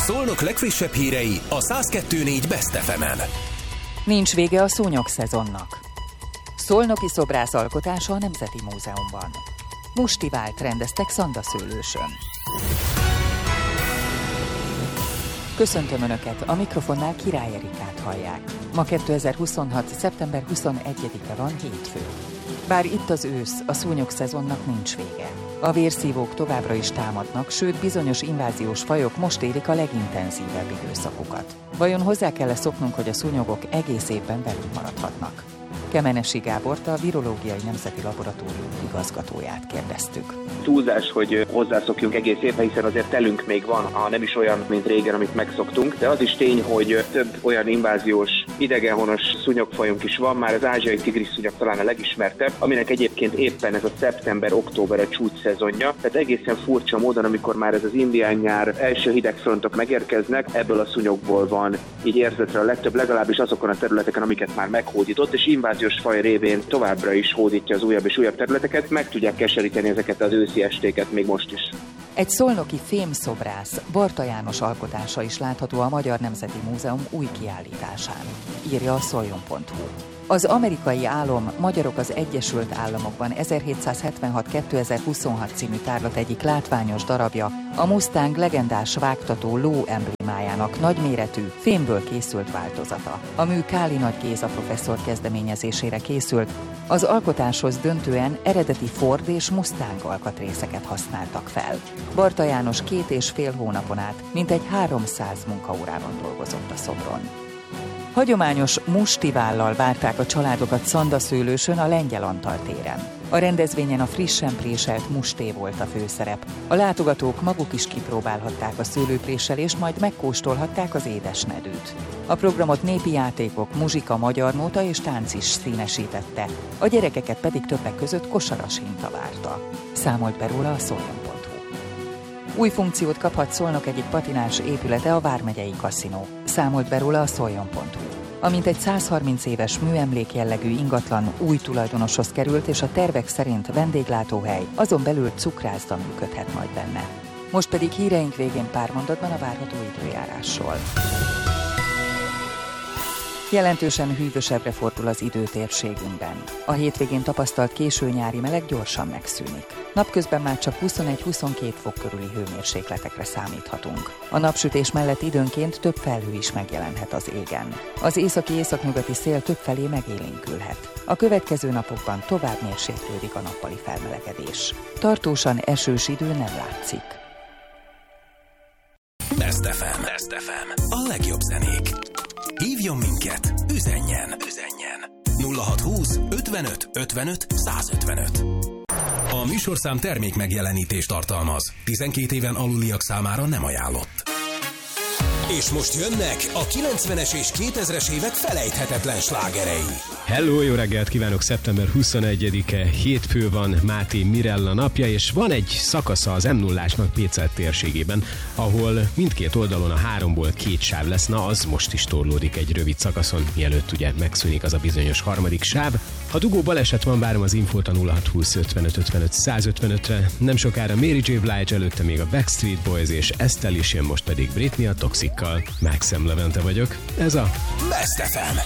Szolnok legfrissebb hírei a 102.4 Best FM-en. Nincs vége a szúnyog szezonnak. Szolnoki szobrász alkotása a Nemzeti Múzeumban. Mustivált rendeztek Szandaszőlősön. Köszöntöm Önöket, a mikrofonnál Király Erikát hallják. Ma 2026. szeptember 21-e van, hétfő. Bár itt az ősz, a szúnyog szezonnak nincs vége. A vérszívók továbbra is támadnak, sőt bizonyos inváziós fajok most élik a legintenzívebb időszakukat. Vajon hozzá kell-e szoknunk, hogy a szúnyogok egész évben velünk maradhatnak? Kemenesi Gábort, a Virológiai Nemzeti Laboratórium igazgatóját kérdeztük. Túlzás, hogy hozzászokjunk egész évben, hiszen azért telünk még van, ha nem is olyan, mint régen, amit megszoktunk, de az is tény, hogy több olyan inváziós, idegenhonos szúnyogfajunk is van, már az ázsiai tigrisszúnyog talán a legismertebb, aminek egyébként éppen ez a szeptember-október a csúcs szezonja, tehát egészen furcsa módon, amikor már ez az indián nyár első hidegfrontok megérkeznek, ebből a szúnyogból van így érzetre a legtöbb, legalábbis azokon a területeken, amiket már meghódított, és inváziós faj révén továbbra is hódítja az újabb és újabb területeket, meg tudják keseríteni ezeket az őszi estéket még most is. Egy szolnoki fémszobrász, Barta János alkotása is látható a Magyar Nemzeti Múzeum új kiállításán, írja a szoljon.hu. Az amerikai álom Magyarok az Egyesült Államokban 1776-2026 című tárlat egyik látványos darabja, a Mustang legendás vágtató ló emblémájának nagyméretű, fémből készült változata. A mű Káli Nagy Géza professzor kezdeményezésére készült, az alkotáshoz döntően eredeti Ford és Mustang alkatrészeket használtak fel. Barta János 2,5 hónapon át mintegy 300 munkaórában dolgozott a szobron. Hagyományos mustivállal várták a családokat Szandaszőlősön, a Lengyel Antal téren. A rendezvényen a frissen préselt musté volt a főszerep. A látogatók maguk is kipróbálhatták a szőlőpréselést, majd megkóstolhatták az édesnedűt. A programot népi játékok, muzsika, magyar nóta és tánc is színesítette, a gyerekeket pedig többek között kosaras hinta várta. Számolt be róla a szoljon.hu. Új funkciót kaphat Szolnok egyik patinás épülete, a Vármegyei Kaszinó. Számolt be róla a szoljon.hu. A mintegy 130 éves műemlék jellegű ingatlan új tulajdonoshoz került, és a tervek szerint vendéglátóhely, azon belül cukrászda működhet majd benne. Most pedig híreink végén pár mondatban a várható időjárásról. Jelentősen hűvösebbre fordul az idő térségünkben. A hétvégén tapasztalt késő nyári meleg gyorsan megszűnik. Napközben már csak 21-22 fok körüli hőmérsékletekre számíthatunk. A napsütés mellett időnként több felhő is megjelenhet az égen. Az északi-északnyugati szél többfelé megélénkülhet. A következő napokban tovább mérséklődik a nappali felmelegedés. Tartósan esős idő nem látszik. Best FM. A legjobb zenék. Hívjon minket, üzenjen. 0620 55 55 155. A műsorszám termék megjelenítést tartalmaz. 12 éven aluliak számára nem ajánlott. És most jönnek a 90-es és 2000-es évek felejthetetlen slágerei. Hello, jó reggelt kívánok! Szeptember 21-e, hétfő van, Máté Mirella napja, és van egy szakasza az M0-ásnak Pécel térségében, ahol mindkét oldalon a 3-ból 2 sáv lesz, na az most is torlódik egy rövid szakaszon, mielőtt ugye megszűnik az a bizonyos harmadik sáv. Ha dugó baleset van, várom az infót a 0620 55 55 155-re, nem sokára Mary J. Blige, előtte még a Backstreet Boys és Estelle is jön, most pedig Britney a Toxic-kal. Maxim Levente vagyok, ez a Best FM.